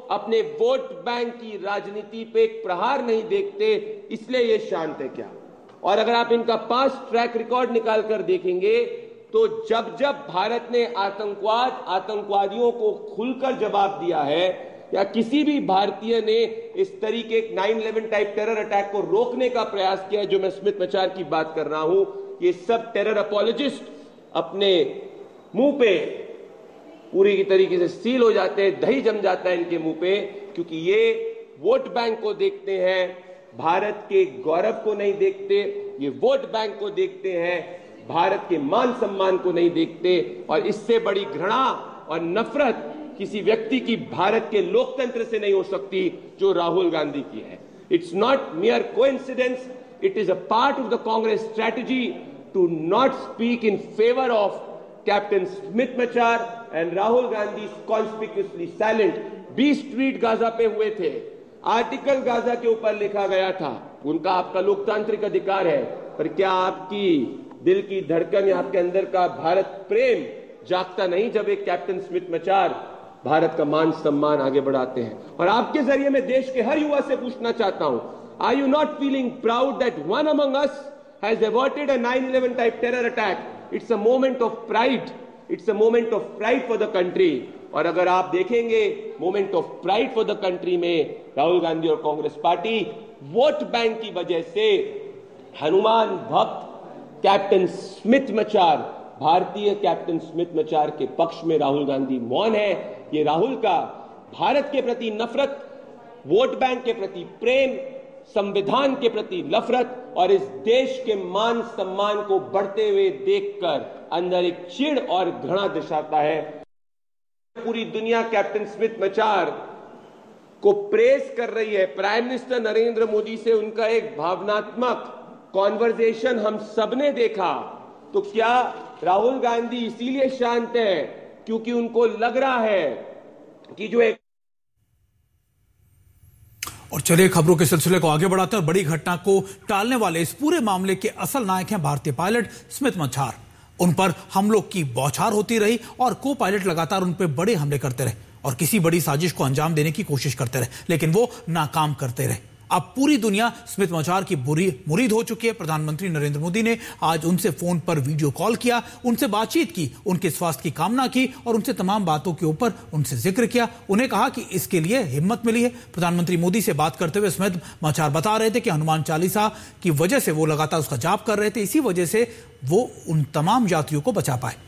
अपने vote bank की राजनीति पे एक प्रहार नहीं देखते, इसलिए ये शांत है क्या? और अगर आप इनका पास्ट ट्रैक रिकॉर्ड निकाल कर देखेंगे तो जब जब भारत ने आतंकवादियों को खुलकर जवाब दिया है या किसी भी भारतीय ने इस तरीके 9/11 टाइप टेरर अटैक को रोकने का प्रयास किया है, जो मैं स्मिथ मचार की बात कर रहा हूं, ये सब टेरर अपॉलोजिस्ट अपने मुंह पे पूरी की तरीके से सील हो जाते हैं, दही जम जाता है इनके मुंह पे, क्योंकि ये वोट बैंक को देखते हैं, भारत के गौरव को नहीं देखते। ये वोट बैंक को देखते हैं, भारत के मान सम्मान को नहीं देखते। और इससे बड़ी घृणा और नफरत किसी व्यक्ति की भारत के लोकतंत्र से नहीं हो सकती जो राहुल गांधी की है। It's not मियर coincidence, it is a part of the Congress strategy to not speak in favour of captain Smith मचार and Rahul Gandhi कॉन्स्पिक्यूअसली silent. 20 tweet Gaza पे हुए थे, आर्टिकल गाजा के ऊपर लिखा गया था, उनका आपका लोकतांत्रिक अधिकार है, पर क्या आपकी दिल की धड़कन या आपके अंदर का भारत प्रेम जागता नहीं जब एक कैप्टन स्मिथ मचार भारत का मान सम्मान आगे बढ़ाते हैं? और आपके जरिए मैं देश के हर युवा से पूछना चाहता हूं, are you not feeling proud that one among us has averted a 9/11 type terror attack? It's a moment of pride, it's a moment of pride for the country. और अगर आप देखेंगे moment of pride for the country में राहुल गांधी और Congress party vote bank की वजह से हनुमान भक्त कैप्टन स्मिथ मचार, भारतीय कैप्टन स्मिथ मचार के पक्ष में राहुल गांधी मौन है। ये राहुल का भारत के प्रति नफरत, वोट बैंक के प्रति प्रेम, संविधान के प्रति नफरत और इस देश के मान सम्मान को बढ़ते हुए देखकर अंदर एक चिढ़ और घृणा दर्शाता है। पूरी दुनिया कैप्टन स्मिथ मचार को प्रेस कर रही है। प्राइम मिनिस्टर नरेंद्र मोदी से उनका एक भावनात्मक कॉन्वर्सेशन हम सबने देखा। तो क्या राहुल गांधी इसीलिए शांत है क्योंकि उनको लग रहा है कि जो एक और चलिए खबरों के सिलसिले को आगे बढ़ाते हैं और बड़ी घटना को टालने वाले इस पूरे मामले के असल नायक हैं भारतीय पायलट स्मिथ मचार। उन पर हमलों की बौछार होती रही और को पायलट लगातार उन पर बड़े हमले करते रहे और किसी बड़ी साजिश को अंजाम देने की कोशिश करते रहे, लेकिन वो नाकाम करते रहे। अब पूरी दुनिया स्मिथ मचार की बुरी मुरीद हो चुकी है। प्रधानमंत्री नरेंद्र मोदी ने आज उनसे फोन पर वीडियो कॉल किया, उनसे बातचीत की, उनके स्वास्थ्य की कामना की और उनसे तमाम बातों के ऊपर उनसे जिक्र किया। उन्हें कहा कि इसके लिए हिम्मत मिली है। प्रधानमंत्री मोदी से बात करते हुए स्मिथ मचार बता रहे थे कि हनुमान चालीसा की वजह से वो लगातार उसका जाप कर रहे थे, इसी वजह से वो उन तमाम यात्रियों को बचा पाए।